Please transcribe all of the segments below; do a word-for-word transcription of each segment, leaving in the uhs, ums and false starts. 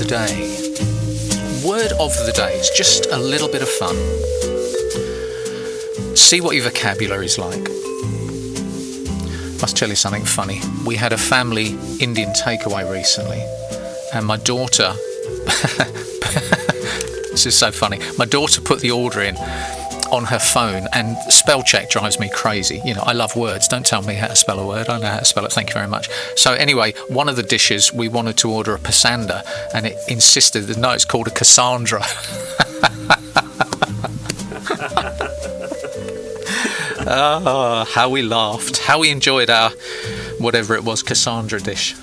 the day. Word of the day. It's just a little bit of fun. See what your vocabulary's like. Must tell you something funny. We had a family Indian takeaway recently, and my daughter... This is so funny. My daughter put the order in on her phone, and spell check drives me crazy. You know, I love words. Don't tell me how to spell a word. I know how to spell it. Thank you very much. So anyway, one of the dishes, we wanted to order a pasanda, and it insisted that no, it's called a Cassandra. Oh, how we laughed. How we enjoyed our, whatever it was, Cassandra dish.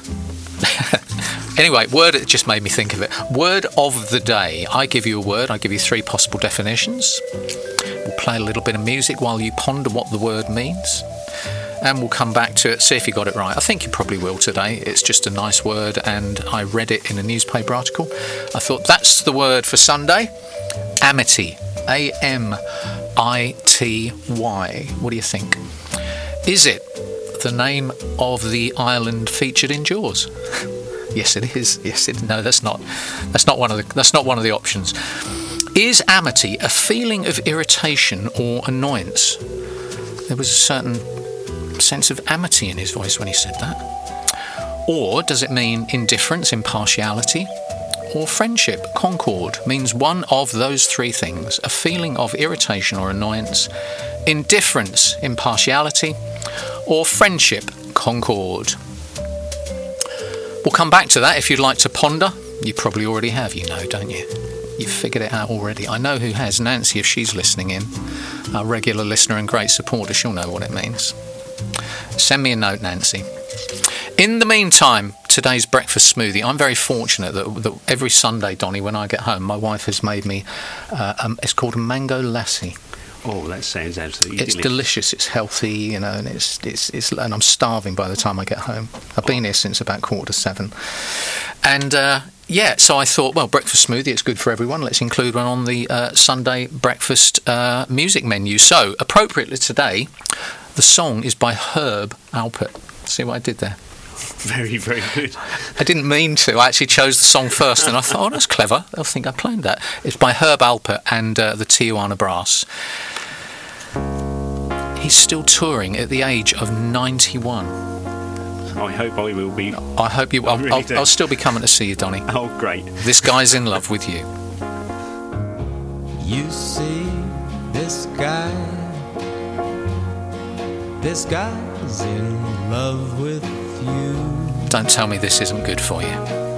Anyway, word, it just made me think of it. Word of the day. I give you a word. I give you three possible definitions. We'll play a little bit of music while you ponder what the word means. And we'll come back to it, see if you got it right. I think you probably will today. It's just a nice word, and I read it in a newspaper article. I thought, that's the word for Sunday. Amity. A M I T Y. What do you think? Is it the name of the island featured in Jaws? Yes, it is. Yes, it. No, that's not. That's not one of the. That's not one of the options. Is amity a feeling of irritation or annoyance? There was a certain sense of amity in his voice when he said that. Or does it mean indifference, impartiality, or friendship? Concord means one of those three things: a feeling of irritation or annoyance, indifference, impartiality, or friendship. Concord. We'll come back to that if you'd like to ponder. You probably already have, you know, don't you? You've figured it out already. I know who has. Nancy, if she's listening in, our regular listener and great supporter, she'll know what it means. Send me a note, Nancy. In the meantime, today's breakfast smoothie. I'm very fortunate that, that every Sunday, Donnie, when I get home, my wife has made me, uh, um, it's called a mango lassi. Oh, that sounds absolutely It's delicious. delicious. It's healthy, you know, and it's it's it's and I'm starving by the time I get home. I've been here since about quarter to seven, and uh, yeah, so I thought, well, breakfast smoothie. It's good for everyone. Let's include one on the uh, Sunday breakfast uh, music menu. So, appropriately today, the song is by Herb Alpert. See what I did there? Very, very good. I didn't mean to. I actually chose the song first, and I thought, oh, that's clever. They'll think I planned that. It's by Herb Alpert and uh, the Tijuana Brass. He's still touring at the age of ninety-one. I hope I will be. I hope you. I'll, really I'll, do. I'll still be coming to see you, Donnie. Oh, great. This guy's in love with you. You see this guy, this guy's in love with you. Don't tell me this isn't good for you.